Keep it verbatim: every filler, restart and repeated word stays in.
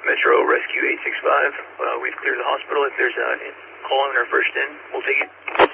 Metro Rescue eight six five. Uh, we've cleared the hospital. If there's a call on our first in, we'll take it.